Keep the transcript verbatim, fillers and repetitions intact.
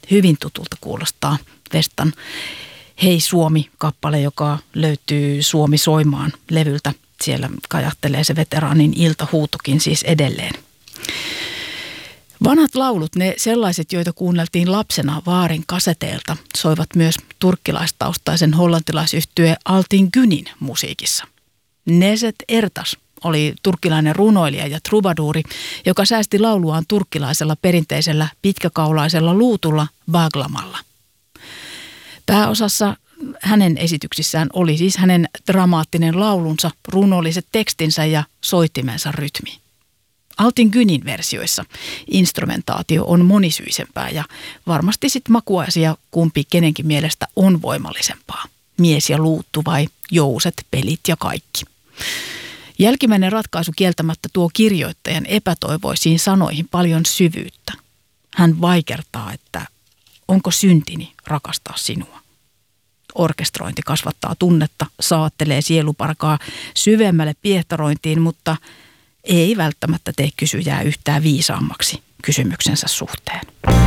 Hyvin tutulta kuulostaa Vestan Hei Suomi-kappale, joka löytyy Suomi soimaan levyltä. Siellä kajahtelee se veteraanin iltahuutokin siis edelleen. Vanhat laulut, ne sellaiset, joita kuunneltiin lapsena vaarin kaseteilta, soivat myös turkkilaistaustaisen hollantilaisyhtye Altin Gynin musiikissa. Neset Ertas oli turkkilainen runoilija ja trubaduuri, joka säästi lauluaan turkkilaisella perinteisellä pitkäkaulaisella luutulla baglamalla. Pääosassa hänen esityksissään oli siis hänen dramaattinen laulunsa, runolliset tekstinsä ja soittimensa rytmi. Altin Gynin versioissa instrumentaatio on monisyisempää ja varmasti sitten makuasia kumpi kenenkin mielestä on voimallisempaa. Mies ja luuttu vai jouset, pelit ja kaikki. Jälkimmäinen ratkaisu kieltämättä tuo kirjoittajan epätoivoisiin sanoihin paljon syvyyttä. Hän vaikertaa, että onko syntini rakastaa sinua. Orkestrointi kasvattaa tunnetta, saattelee sieluparkaa syvemmälle piehtarointiin, mutta ei välttämättä tee kysyjää yhtään viisaammaksi kysymyksensä suhteen.